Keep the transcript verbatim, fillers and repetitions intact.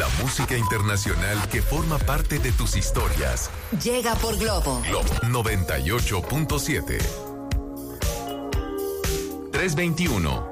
La música internacional que forma parte de tus historias. Llega por Globo. Globo noventa y ocho punto siete. trescientos veintiuno.